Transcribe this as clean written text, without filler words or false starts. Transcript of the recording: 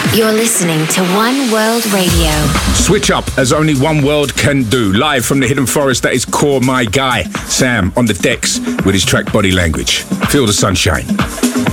You're listening to One World Radio. Switch up as only One World can do. Live from the Hidden Forest, that is Core My Guy. Sam on the decks with his track Body Language. Feel the sunshine.